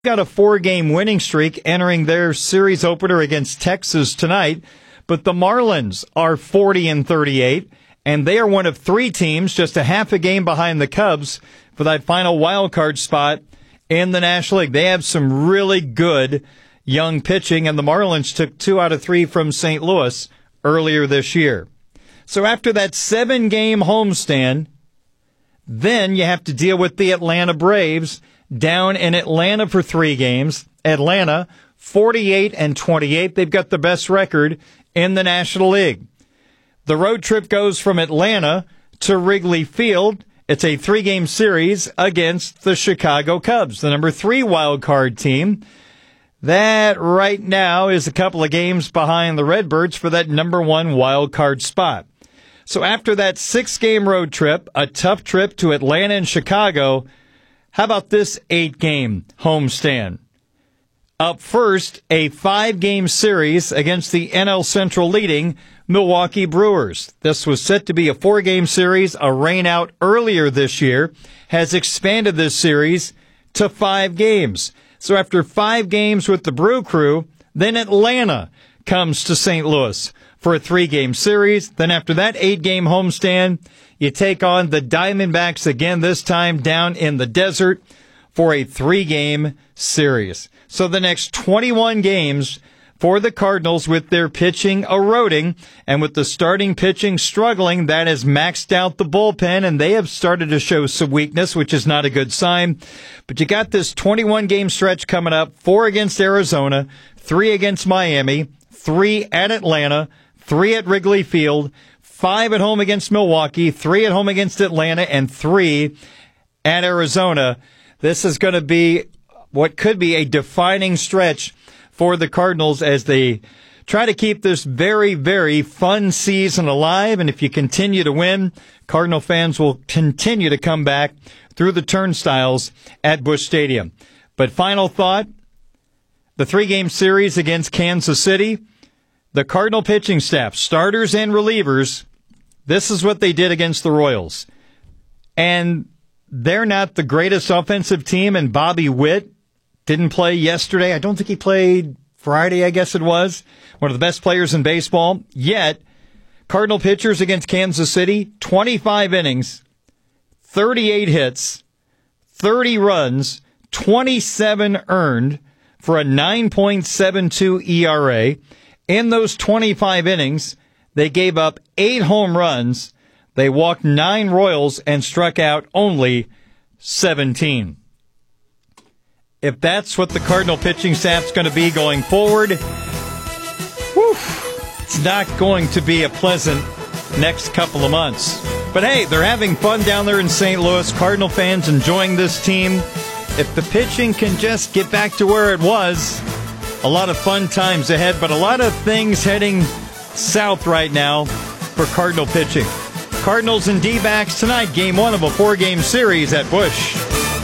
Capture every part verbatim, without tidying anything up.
got a four-game winning streak entering their series opener against Texas tonight, but the Marlins are forty and thirty-eight, and they are one of three teams just a half a game behind the Cubs for that final wild card spot in the National League. They have some really good young pitching, and the Marlins took two out of three from Saint Louis earlier this year. So after that seven-game homestand, then you have to deal with the Atlanta Braves down in Atlanta for three games. Atlanta, forty-eight and twenty-eight. They've got the best record in the National League. The road trip goes from Atlanta to Wrigley Field. It's a three-game series against the Chicago Cubs, the number three wild card team. That right now is a couple of games behind the Redbirds for that number one wild card spot. So after that six-game road trip, a tough trip to Atlanta and Chicago, how about this eight-game homestand? Up first, a five-game series against the N L Central leading Milwaukee Brewers. This was set to be a four-game series. A rainout earlier this year has expanded this series to five games. So after five games with the Brew Crew, then Atlanta comes to Saint Louis for a three-game series. Then after that eight-game homestand, you take on the Diamondbacks again, this time down in the desert for a three-game series. So the next twenty-one games for the Cardinals with their pitching eroding and with the starting pitching struggling, that has maxed out the bullpen, and they have started to show some weakness, which is not a good sign. But you got this twenty-one game stretch coming up, four against Arizona, three against Miami, three at Atlanta, three at Wrigley Field, five at home against Milwaukee, three at home against Atlanta, and three at Arizona. This is going to be what could be a defining stretch for the Cardinals as they try to keep this very, very fun season alive. And if you continue to win, Cardinal fans will continue to come back through the turnstiles at Busch Stadium. But final thought, the three-game series against Kansas City, the Cardinal pitching staff, starters and relievers, this is what they did against the Royals. And they're not the greatest offensive team, and Bobby Witt didn't play yesterday. I don't think he played Friday, I guess it was. One of the best players in baseball. Yet, Cardinal pitchers against Kansas City, twenty-five innings, thirty-eight hits, thirty runs, twenty-seven earned for a nine point seven two E R A. In those twenty-five innings, they gave up eight home runs. They walked nine Royals and struck out only seventeen. If that's what the Cardinal pitching staff's going to be going forward, whew, it's not going to be a pleasant next couple of months. But hey, they're having fun down there in Saint Louis. Cardinal fans enjoying this team. If the pitching can just get back to where it was, a lot of fun times ahead, but a lot of things heading south right now for Cardinal pitching. Cardinals and D-backs tonight, game one of a four-game series at Busch.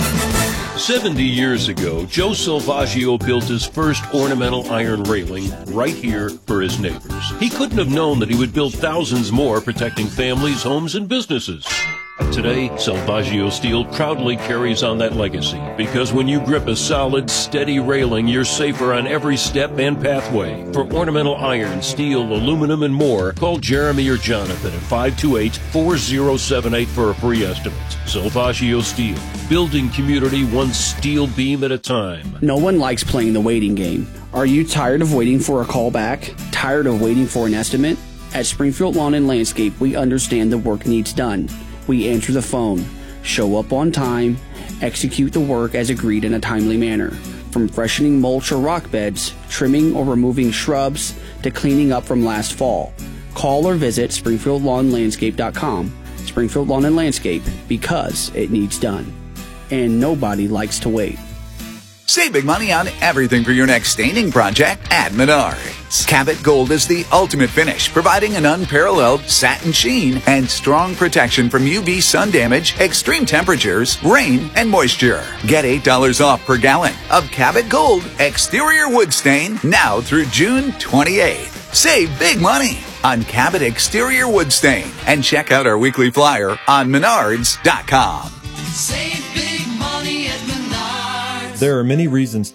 seventy years ago, Joe Salvaggio built his first ornamental iron railing right here for his neighbors. He couldn't have known that he would build thousands more protecting families, homes, and businesses. Today, Salvaggio Steel proudly carries on that legacy because when you grip a solid, steady railing, you're safer on every step and pathway. For ornamental iron, steel, aluminum, and more, call Jeremy or Jonathan at five two eight, four zero seven eight for a free estimate. Salvaggio Steel, building community one steel beam at a time. No one likes playing the waiting game. Are you tired of waiting for a call back? Tired of waiting for an estimate? At Springfield Lawn and Landscape, we understand the work needs done. We answer the phone, show up on time, execute the work as agreed in a timely manner. From freshening mulch or rock beds, trimming or removing shrubs, to cleaning up from last fall. Call or visit Springfield Lawn Landscape dot com. Springfield Lawn and Landscape, because it needs done. And nobody likes to wait. Save big money on everything for your next staining project at Menards. Cabot Gold is the ultimate finish, providing an unparalleled satin sheen and strong protection from U V sun damage, extreme temperatures, rain, and moisture. Get eight dollars off per gallon of Cabot Gold exterior wood stain now through June twenty-eighth. Save big money on Cabot exterior wood stain and check out our weekly flyer on Menards dot com. Save big money at Menards. There are many reasons